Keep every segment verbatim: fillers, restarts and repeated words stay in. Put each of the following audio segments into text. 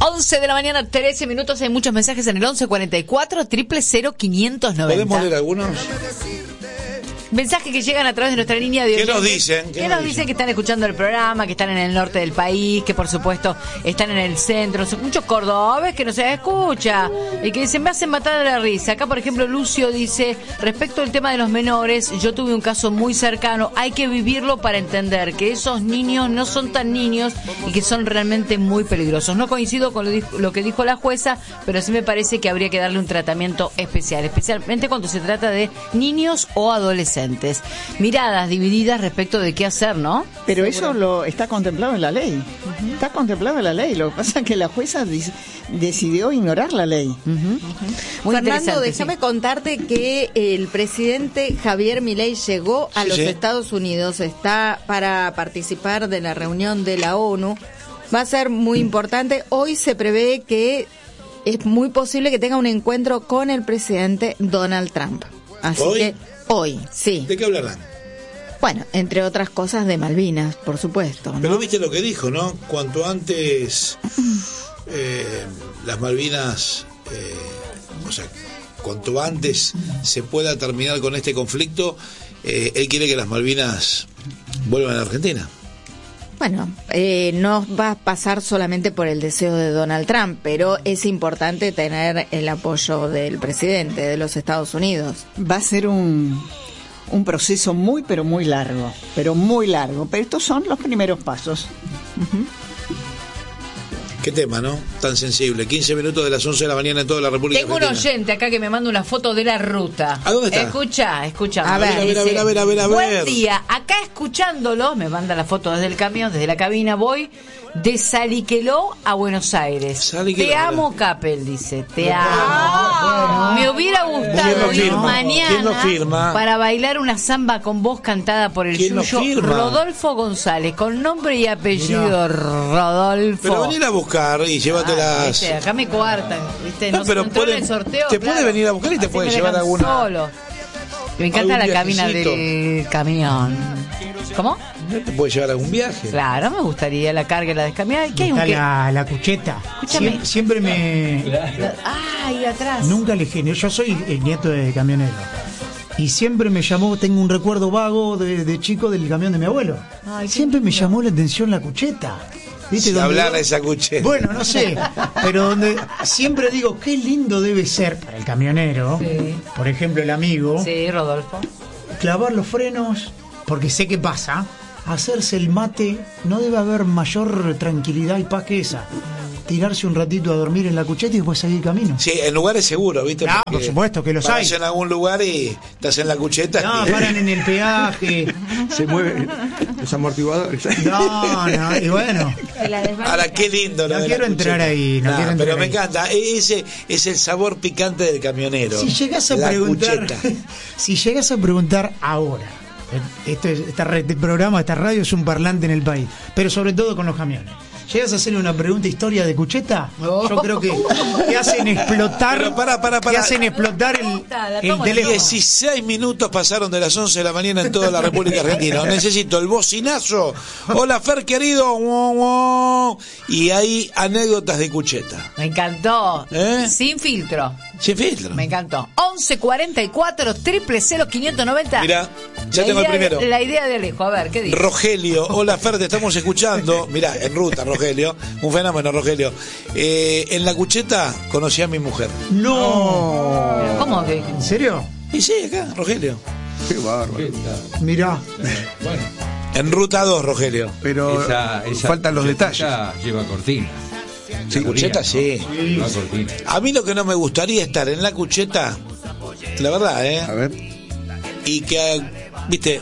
once de la mañana, trece minutos. Hay muchos mensajes en el once cuarenta y cuatro, cero cero cero, quinientos noventa. ¿Podemos leer algunos? Mensajes que llegan a través de nuestra línea de ¿Qué oyentes. nos dicen? ¿Qué, ¿Qué nos dicen? dicen? Que están escuchando el programa, que están en el norte del país, que por supuesto están en el centro. Son muchos cordobés que no se escucha y que dicen, me hacen matar de la risa. Acá, por ejemplo, Lucio dice, respecto al tema de los menores, yo tuve un caso muy cercano. Hay que vivirlo para entender que esos niños no son tan niños y que son realmente muy peligrosos. No coincido con lo, dijo, lo que dijo la jueza, pero sí me parece que habría que darle un tratamiento especial, especialmente cuando se trata de niños o adolescentes. Miradas divididas respecto de qué hacer, ¿no? Pero Seguro. eso lo está contemplado en la ley. Uh-huh. Está contemplado en la ley. Lo que pasa es que la jueza dis- decidió ignorar la ley. Uh-huh. Uh-huh. Fernando, déjame sí. contarte que el presidente Javier Milei llegó a sí, los sí. Estados Unidos. Está para participar de la reunión de la ONU. Va a ser muy importante. Hoy se prevé que es muy posible que tenga un encuentro con el presidente Donald Trump. Así ¿Hoy? que hoy, sí. ¿De qué hablarán? Bueno, entre otras cosas de Malvinas, por supuesto, ¿no? Pero viste lo que dijo, ¿no? Cuanto antes eh, las Malvinas, eh, o sea, cuanto antes se pueda terminar con este conflicto, eh, él quiere que las Malvinas vuelvan a Argentina. Bueno, eh, no va a pasar solamente por el deseo de Donald Trump, pero es importante tener el apoyo del presidente de los Estados Unidos. Va a ser un, un proceso muy, pero muy largo, pero muy largo. Pero estos son los primeros pasos. Uh-huh. Qué tema, ¿no? Tan sensible. quince minutos de las once de la mañana en toda la República Tengo Argentina. un oyente acá que me manda una foto de la ruta. ¿A dónde está? Escucha, escucha. A ver, a ver, a ver, a ver, a ver, a ver. Buen día. Acá escuchándolo, me manda la foto desde el camión, desde la cabina, voy de Saliqueló a Buenos Aires. Saliqueló, Te amo, mira. Capel, dice. Te Ah, amo. Me hubiera gustado ir firma? mañana ¿Quién lo firma? para bailar una samba con voz cantada por el ¿Quién lo suyo firma? Rodolfo González, con nombre y apellido. Mirá. Rodolfo. Pero venir a buscar y llévate Ah, las... ¿viste? Acá me coartan, ¿viste? No, No, pero se entró puede- en el sorteo. te puede venir a buscar y te Así puede me llevar dejan alguna- solo. Me encanta algún la cabina viajecito. del camión. ¿Cómo? ¿No te puede llevar algún viaje? Claro, me gustaría la carga y la descambiada. ¿Qué hay un Está qué? la, la cucheta. Escúchame. Siem- siempre me... Ah, ahí atrás. Nunca le genio. Yo soy el nieto de camionero. Y siempre me llamó, tengo un recuerdo vago de, de chico del camión de mi abuelo. Ay, qué Siempre me lindo. llamó la atención la cucheta. ¿Viste? Si Donde hablara va- esa cucheta. Bueno, no sé, pero donde siempre digo, qué lindo debe ser para el camionero, Sí. por ejemplo el amigo, Sí, Rodolfo. clavar los frenos, porque sé qué pasa, hacerse el mate, no debe haber mayor tranquilidad y paz que esa. Tirarse un ratito a dormir en la cucheta y después seguir camino. Sí, en lugares seguros, ¿viste? Ah, Porque por supuesto que los parás hay. en algún lugar y estás en la cucheta. No, y... paran en el peaje. Se mueven los amortiguadores. No, no, y bueno. Ahora, qué lindo. lo No de quiero la entrar cucheta. ahí, no Nah, quiero entrar pero me ahí. encanta. Ese es el sabor picante del camionero. Si llegas a la preguntar, cucheta. si llegas a preguntar ahora, este, esta red, este programa, esta radio es un parlante en el país, pero sobre todo con los camiones. Llegas a hacerle una pregunta historia de cucheta, yo creo que te hacen explotar, Pero para, para, para. te hacen explotar el, el teléfono. dieciséis minutos pasaron de las once de la mañana en toda la República Argentina. Necesito el bocinazo. Hola, Fer, querido. Y hay anécdotas de cucheta. Me encantó. ¿Eh? Sin filtro. Sin filtro. Me encantó. once cuarenta y cuatro, cero cero cero, quinientos noventa. Mirá, ya La tengo el idea de- primero. La idea de Alejo, a ver, ¿qué dice? Rogelio, hola Fer, te estamos escuchando. Mirá, en ruta, Rogelio. Un fenómeno, Rogelio. Eh, en la cucheta conocí a mi mujer. No. Pero ¿cómo que? ¿En serio? Y sí, acá, Rogelio. Qué bárbaro. Mirá. Bueno, En ruta dos, Rogelio. Pero esa, esa faltan los detalles. cucheta lleva cortina. Sí, cucheta sí. Lleva cortina. A mí lo que no me gustaría es estar en la cucheta, la verdad, ¿eh? A ver. Y que, viste,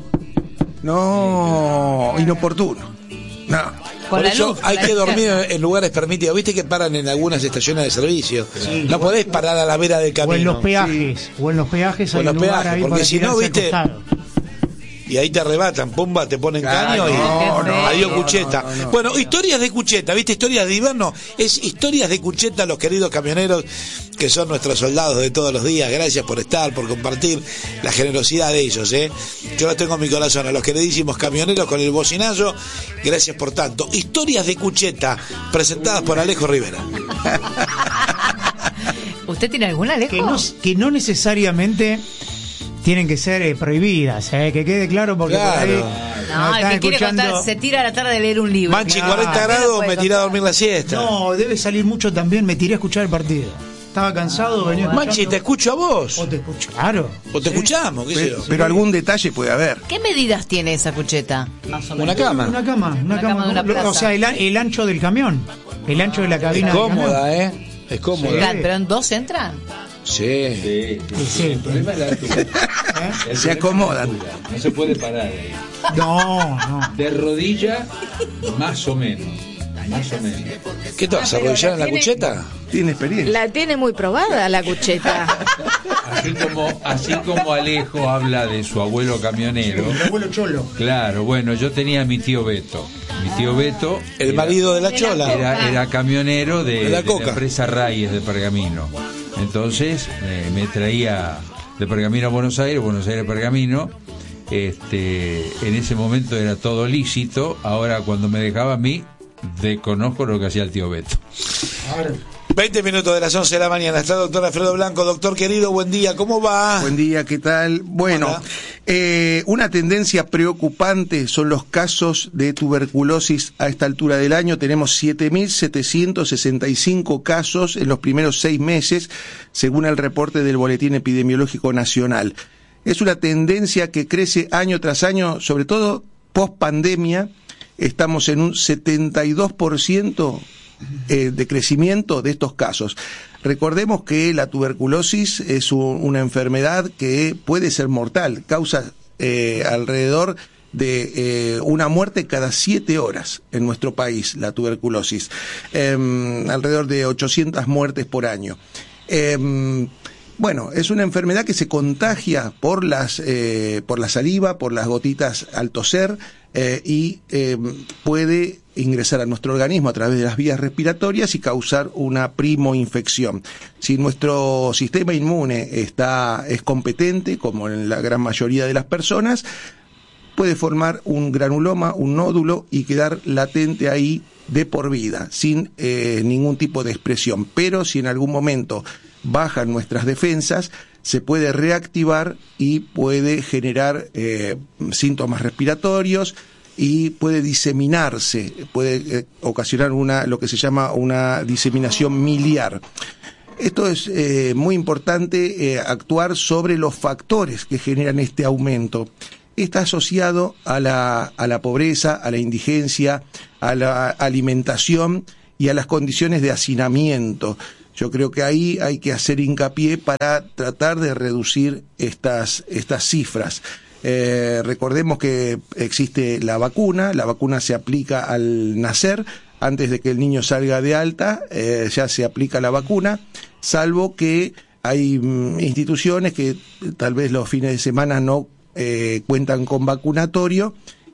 No, inoportuno. No. Con por la eso luz. hay con la que luz. dormir en lugares permitidos. Viste que paran en algunas estaciones de servicio. No podés parar a la vera del O camino. en los peajes, o en los peajes O hay en los un lugar peajes, ahí porque para si no, tirarse al viste, costado. Y ahí te arrebatan, pumba, te ponen Claro, caño y no, no, adiós no, cucheta. no, no, no. Bueno, historias de cucheta, ¿viste? Historias de invierno, es historias de cucheta, los queridos camioneros. que son nuestros soldados de todos los días. Gracias por estar, por compartir la generosidad de ellos, ¿eh? Yo los tengo en mi corazón, a los queridísimos camioneros con el bocinazo, gracias por tanto. Historias de Cucheta, presentadas por Alejo Rivera. ¿Usted tiene alguna, Alejo? Que no, que no necesariamente tienen que ser eh, prohibidas, eh, que quede claro, porque Claro. por ahí No, nos el están que quiere escuchando- contar, se tira a la tarde a leer un libro. Manchi, No, cuarenta ¿qué le grados, puede me tiré a contar? dormir la siesta. No, debe salir mucho también, me tiré a escuchar el partido. Estaba cansado, venía Manchi, escuchando- te escucho a vos. O te escucho, claro. O te escuchamos, qué sé Pero, yo. pero algún detalle puede haber. ¿Qué medidas tiene esa Cucheta? Más o menos. Una cama. Una cama, una, Una cama de una Lo- plaza. O sea, el, a- el ancho del camión, el ancho de la cabina. del camión. Cómoda, ¿eh? Es cómoda. Claro, ¿pero en dos entran? Sí. Sí, Sí, sí. el problema es la altura. El Se problema es la acomodan. altura. No se puede parar ahí. No, no. De rodilla, más o menos. Más o menos. ¿Qué te vas a arrodillar en la tiene- cucheta? Tiene experiencia. La tiene muy probada la Cucheta. Así como, así como Alejo habla de su abuelo camionero. El abuelo Cholo. Claro, bueno, yo tenía a mi tío Beto. Mi tío Beto. El era- marido de la chola. Era, era camionero de, De la de Coca. la empresa Reyes de Pergamino. Entonces eh, me traía de Pergamino a Buenos Aires, Buenos Aires a Pergamino. Este, en ese momento era todo lícito. Ahora cuando me dejaba a mí, desconozco lo que hacía el tío Beto. veinte minutos de las once de la mañana. Está el doctor Alfredo Blanco. Doctor querido, buen día. ¿Cómo va? Buen día, ¿qué tal? Bueno, Hola. eh, una tendencia preocupante son los casos de tuberculosis a esta altura del año. Tenemos siete mil setecientos sesenta y cinco casos en los primeros seis meses, según el reporte del Boletín Epidemiológico Nacional. Es una tendencia que crece año tras año, sobre todo post pandemia. Estamos en un setenta y dos por ciento eh, de crecimiento de estos casos. Recordemos que la tuberculosis es un- una enfermedad que puede ser mortal, causa eh, alrededor de eh, una muerte cada siete horas en nuestro país, la tuberculosis, eh, alrededor de ochocientas muertes por año. Eh, Bueno, es una enfermedad que se contagia por las eh, por la saliva, por las gotitas al toser eh, y eh, puede ingresar a nuestro organismo a través de las vías respiratorias y causar una primoinfección. Si nuestro sistema inmune está es competente, como en la gran mayoría de las personas, puede formar un granuloma, un nódulo y quedar latente ahí de por vida, sin eh, ningún tipo de expresión. Pero si en algún momento bajan nuestras defensas, se puede reactivar y puede generar eh, síntomas respiratorios y puede diseminarse, puede eh, ocasionar una lo que se llama una diseminación miliar. Esto es eh, muy importante, eh, actuar sobre los factores que generan este aumento. Está asociado a la, a la pobreza, a la indigencia, a la alimentación y a las condiciones de hacinamiento. Yo creo que ahí hay que hacer hincapié para tratar de reducir estas, estas cifras. Eh, recordemos que existe la vacuna, la vacuna se aplica al nacer, antes de que el niño salga de alta, eh, ya se aplica la vacuna, salvo que hay mm, instituciones que tal vez los fines de semana no eh, cuentan con vacunatorio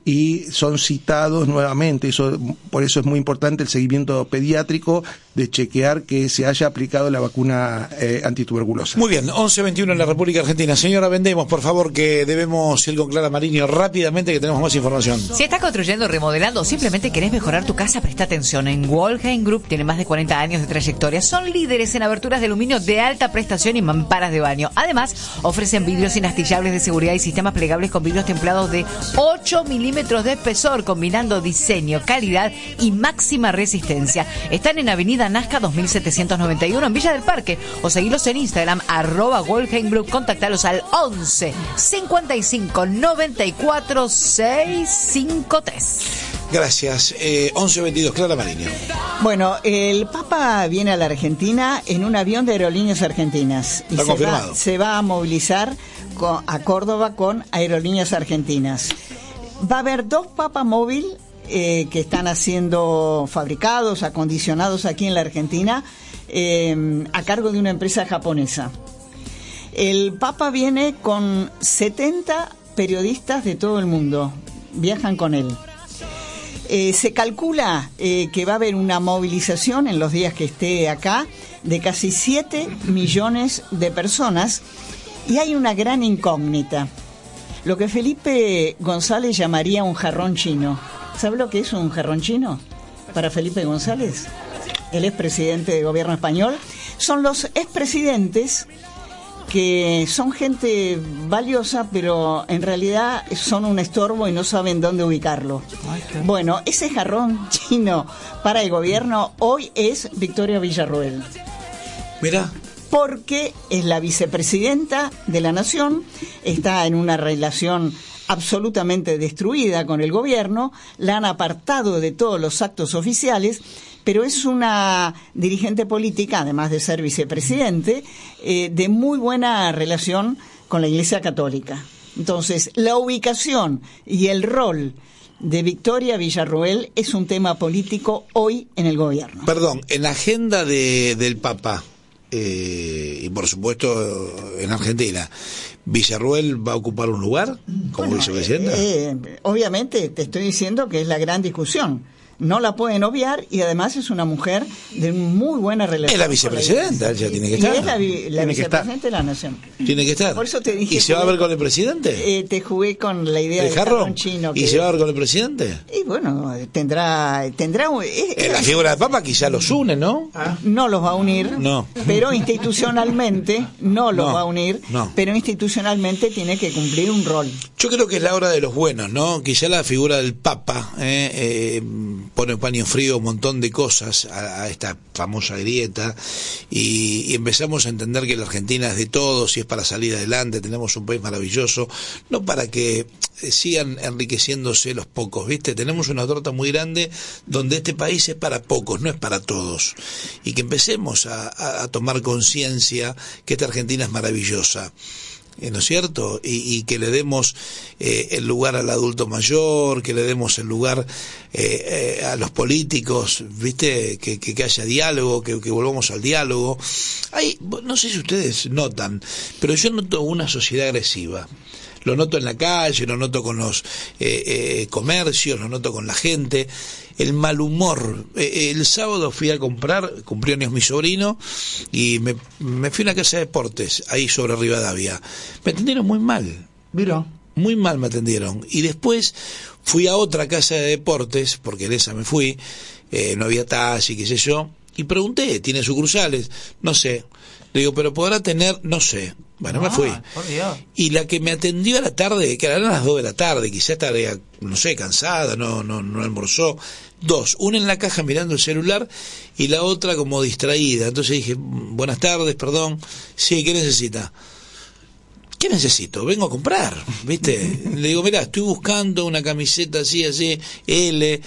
y son citados nuevamente. Eso, por eso es muy importante el seguimiento pediátrico, de chequear que se haya aplicado la vacuna eh, antituberculosa. Muy bien, once veintiuno en la República Argentina. Señora, vendemos, por favor, que debemos ir con Clara Mariño rápidamente, que tenemos más información. Si estás construyendo, remodelando o simplemente querés mejorar tu casa, presta atención. En Wolheim Group tiene más de cuarenta años de trayectoria. Son líderes en aberturas de aluminio de alta prestación y mamparas de baño. Además, ofrecen vidrios inastillables de seguridad y sistemas plegables con vidrios templados de ocho milímetros de espesor, combinando diseño, calidad y máxima resistencia. Están en Avenida Nazca dos mil setecientos noventa y uno en Villa del Parque, o seguilos en Instagram, arroba Wolheim Group. Contactalos al once cincuenta y cinco noventa y cuatro seiscientos cincuenta y tres. Gracias. Eh, once veintidós, Clara Mariño. Bueno, el Papa viene a la Argentina en un avión de Aerolíneas Argentinas. Y Está se confirmado. Va, se va a movilizar con- a Córdoba con Aerolíneas Argentinas. Va a haber dos Papa móvil eh, que están haciendo fabricados, acondicionados aquí en la Argentina, eh, a cargo de una empresa japonesa. El Papa viene con setenta periodistas de todo el mundo, viajan con él. Eh, se calcula eh, que va a haber una movilización en los días que esté acá de casi siete millones de personas y hay una gran incógnita. Lo que Felipe González llamaría un jarrón chino. ¿Sabe lo que es un jarrón chino para Felipe González? Él es presidente de gobierno español. Son los expresidentes que son gente valiosa, pero en realidad son un estorbo y no saben dónde ubicarlo. Bueno, ese jarrón chino para el gobierno hoy es Victoria Villarroel. Mira. Porque es la vicepresidenta de la Nación, está en una relación absolutamente destruida con el gobierno, la han apartado de todos los actos oficiales, pero es una dirigente política, además de ser vicepresidente, eh, de muy buena relación con la Iglesia Católica. Entonces, la ubicación y el rol de Victoria Villarroel es un tema político hoy en el gobierno. Perdón, en la agenda de, del Papa, eh, y por supuesto en Argentina, ¿Villarroel va a ocupar un lugar como bueno, vicepresidenta? Eh, eh, obviamente te estoy diciendo que es la gran discusión. No la pueden obviar y además es una mujer de muy buena relación. Es la vicepresidenta, ella tiene que estar. Y es la, vi, la vicepresidenta de la Nación. Tiene que estar. Por eso te dije. ¿Y se va a ver con el presidente? Eh, te jugué con la idea del jarrón chino. ¿Y que, se va a ver con el presidente? Y bueno, tendrá. tendrá es, eh, la figura de Papa quizá los une, ¿no? No los va a unir. No. Pero institucionalmente no los no, va a unir. No. Pero institucionalmente tiene que cumplir un rol. Yo creo que es la hora de los buenos, ¿no? Quizá la figura del Papa eh, eh, pone paño frío un montón de cosas a, a esta famosa grieta y, y empezamos a entender que la Argentina es de todos y es para salir adelante, tenemos un país maravilloso, no para que sigan enriqueciéndose los pocos, ¿viste? Tenemos una torta muy grande donde este país es para pocos, no es para todos, y que empecemos a, a, a tomar conciencia que esta Argentina es maravillosa. ¿No es cierto? Y, y que le demos eh, el lugar al adulto mayor, que le demos el lugar eh, eh, a los políticos, ¿viste? Que, que, que haya diálogo, que, que volvamos al diálogo. Hay, no sé si ustedes notan, pero yo noto una sociedad agresiva. Lo noto en la calle, lo noto con los eh, eh, comercios, lo noto con la gente. El mal humor. Eh, el sábado fui a comprar, cumplió años mi sobrino, y me, me fui a una casa de deportes, ahí sobre Rivadavia. Me atendieron muy mal. Mira. Muy mal me atendieron. Y después fui a otra casa de deportes, porque en esa me fui, eh, no había taxi, qué sé yo, y pregunté, ¿tiene sucursales? No sé. Le digo, pero podrá tener, no sé. Bueno, ah, me fui. Y la que me atendió a la tarde, que eran las dos de la tarde, quizás estaría, no sé, cansada, no, no, no almorzó. Dos, una en la caja mirando el celular y la otra como distraída. Entonces dije, buenas tardes, perdón. Sí, ¿qué necesita? ¿Qué necesito? Vengo a comprar, ¿viste? Le digo, mirá, estoy buscando una camiseta así, así, L,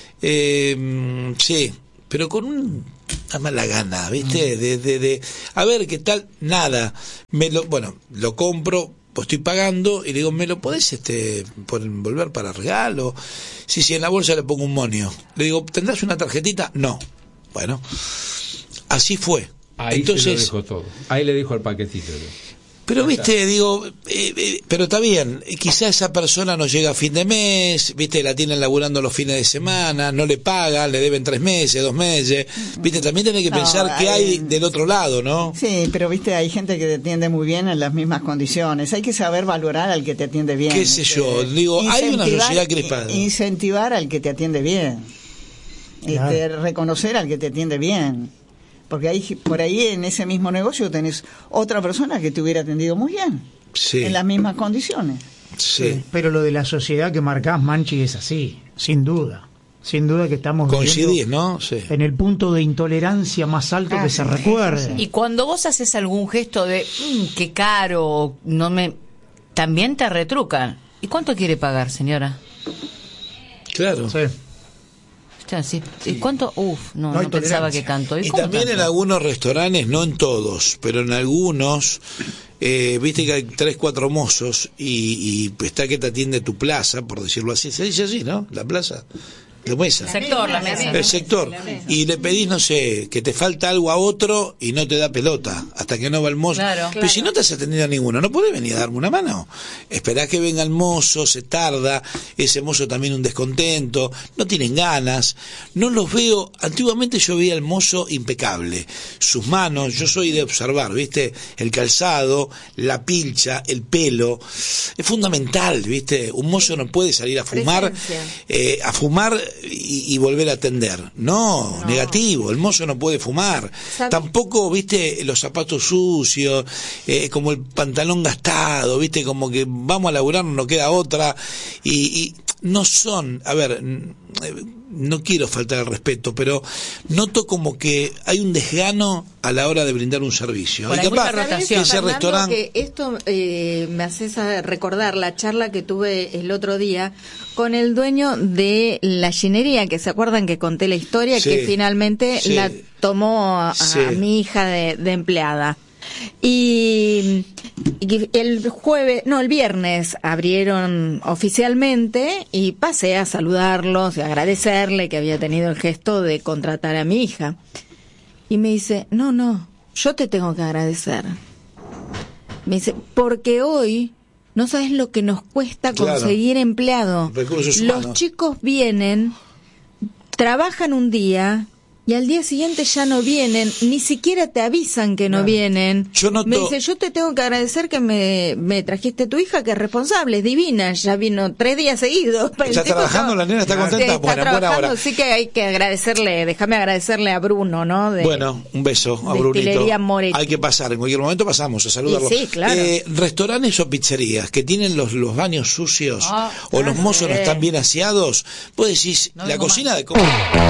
eh, sí, pero con un... una mala gana, ¿viste? De, de, de, a ver, ¿qué tal? Nada. Me lo, bueno, lo compro, pues estoy pagando, y le digo, ¿me lo podés este, envolver para regalo? Sí, sí, en la bolsa le pongo un monio. Le digo, ¿tendrás una tarjetita? No. Bueno, así fue. Ahí Entonces, se lo dejó todo. Ahí le dijo el paquetito. Pero viste, digo, eh, eh, pero está bien, quizá esa persona no llega a fin de mes, viste, la tienen laburando los fines de semana, no le pagan, le deben tres meses, dos meses, viste, también tenés que no, pensar hay, qué hay del otro lado, ¿no? Sí, pero viste, hay gente que te atiende muy bien en las mismas condiciones, hay que saber valorar al que te atiende bien. Qué sé este, yo, digo, hay una sociedad crispada. Incentivar al que te atiende bien, claro. este, reconocer al que te atiende bien. Porque ahí, por ahí en ese mismo negocio tenés otra persona que te hubiera atendido muy bien, sí. en las mismas condiciones. Sí. Sí. Pero lo de la sociedad que marcás, Manchi, es así, sin duda. Sin duda que estamos Coincidís, ¿no? Sí. En el punto de intolerancia más alto ah, que se recuerde. Y cuando vos haces algún gesto de, mmm, qué caro, no me, también te retrucan. ¿Y cuánto quiere pagar, señora? Claro. Sí. Sí. ¿Y cuánto? Uf, no, no, no pensaba que tanto. Y, ¿Y también tanto? En algunos restaurantes, no en todos, pero en algunos, eh, viste que hay tres, cuatro mozos y, y está que te atiende tu plaza, por decirlo así. Se dice así, ¿no? La plaza. La mesa. Sector, la mesa. El sector. Y le pedís, no sé, que te falta algo a otro y no te da pelota hasta que no va el mozo. Claro, Pero claro. si no te has atendido a ninguno, no podés venir a darme una mano. Esperás que venga el mozo, se tarda, ese mozo también un descontento, no tienen ganas. No los veo. Antiguamente yo veía al mozo impecable. Sus manos, yo soy de observar, ¿viste? El calzado, la pilcha, el pelo. Es fundamental, ¿viste? Un mozo no puede salir a fumar, eh, a fumar y, y volver a atender. No, no, negativo. El mozo no puede fumar. ¿Sabe? Tampoco, ¿viste? Los zapatos sucios, eh, como el pantalón gastado, ¿viste? Como que vamos a laburar, no nos queda otra. Y, y no son, a ver, no quiero faltar al respeto, pero noto como que hay un desgano a la hora de brindar un servicio. Por y capaz rotación, ese restaurante... que esto eh, me hace recordar la charla que tuve el otro día con el dueño de la ginería, que se acuerdan que conté la historia, sí, que finalmente sí. la tomó a, sí. a mi hija de, de empleada. Y, y el jueves, no, el viernes abrieron oficialmente y pasé a saludarlos y agradecerle que había tenido el gesto de contratar a mi hija. Y me dice, no, no, yo te tengo que agradecer. Me dice, porque hoy no sabes lo que nos cuesta claro. conseguir empleado. Los chicos vienen, trabajan un día... y al día siguiente ya no vienen, ni siquiera te avisan que no, no. vienen. Yo noto... Me dice, yo te tengo que agradecer que me, me trajiste tu hija, que es responsable, es divina, ya vino tres días seguidos. ¿Está trabajando? ¿La nena está contenta? Está bueno, trabajando, buena hora. Sí que hay que agradecerle, déjame agradecerle a Bruno, ¿no? De, bueno, un beso a Brunito. Hay que pasar, en cualquier momento pasamos a saludarlo. Sí, claro. Eh, restaurantes o pizzerías que tienen los, los baños sucios oh, o los mozos no están bien aseados, vos decís, no la cocina más. De cómo...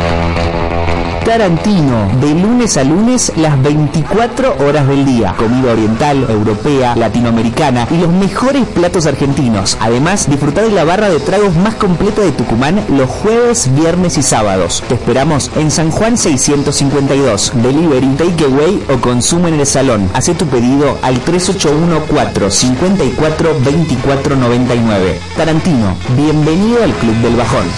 Tarantino, de lunes a lunes, las veinticuatro horas del día. Comida oriental, europea, latinoamericana y los mejores platos argentinos. Además, disfrutar de la barra de tragos más completa de Tucumán los jueves, viernes y sábados. Te esperamos en San Juan seiscientos cincuenta y dos. Delivery, takeaway o consumo en el salón. Hacé tu pedido al tres ocho uno cuatro cinco cuatro dos cuatro nueve nueve. Tarantino, bienvenido al Club del Bajón.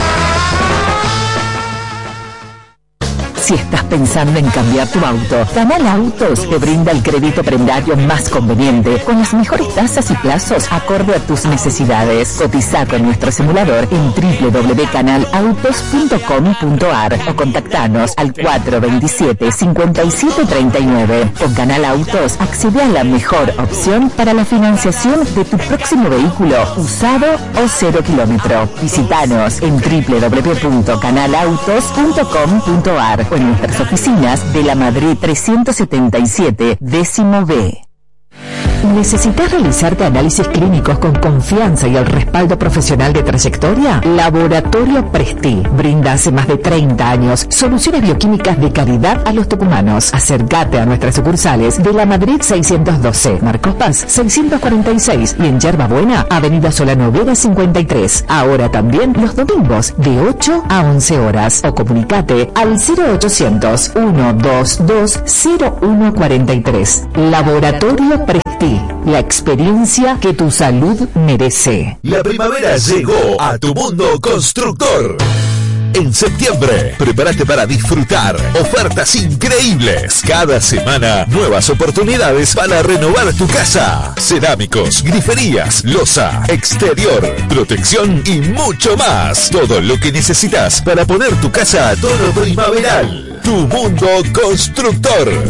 Si estás pensando en cambiar tu auto, Canal Autos te brinda el crédito prendario más conveniente, con las mejores tasas y plazos acorde a tus necesidades. Cotiza con nuestro simulador en doble u doble u doble u punto canal autos punto com punto a r o contactanos al cuatro dos siete cinco siete tres nueve. Con Canal Autos accede a la mejor opción para la financiación de tu próximo vehículo, usado o cero kilómetro. Visítanos en doble u doble u doble u punto canal autos punto com punto a r o en nuestras oficinas de la Madrid trescientos setenta y siete, décimo B. ¿Necesitas realizarte análisis clínicos con confianza y el respaldo profesional de trayectoria? Laboratorio Presti brinda hace más de treinta años soluciones bioquímicas de calidad a los tucumanos. Acércate a nuestras sucursales de la Madrid seiscientos doce, Marcos Paz seiscientos cuarenta y seis y en Yerba Buena, Avenida Solano Vera cincuenta y tres. Ahora también los domingos de ocho a once horas. O comunicate al cero ochocientos, ciento veintidós, cero uno cuarenta y tres. Laboratorio Presti. La experiencia que tu salud merece. La primavera llegó a tu mundo constructor. En septiembre, prepárate para disfrutar ofertas increíbles. Cada semana, nuevas oportunidades para renovar tu casa. Cerámicos, griferías, loza, exterior, protección y mucho más. Todo lo que necesitas para poner tu casa a tono primaveral. Tu mundo constructor.